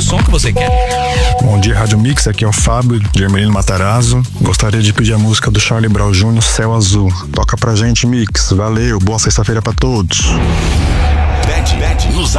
som que você quer. Bom dia, Rádio Mix, aqui é o Fábio de Ermelino Matarazzo. Gostaria de pedir a música do Charlie Brown Jr., Céu Azul. Toca pra gente, Mix. Valeu, boa sexta-feira pra todos. Bet no Zap.